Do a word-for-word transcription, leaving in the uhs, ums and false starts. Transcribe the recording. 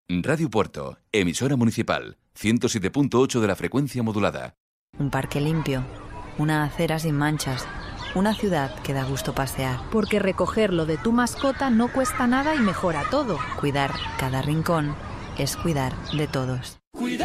Radio Puerto, emisora municipal, ciento siete punto ocho de la frecuencia modulada. Un parque limpio, una acera sin manchas, una ciudad que da gusto pasear. Porque recoger lo de tu mascota no cuesta nada y mejora todo. Cuidar cada rincón es cuidar de todos. Cuidar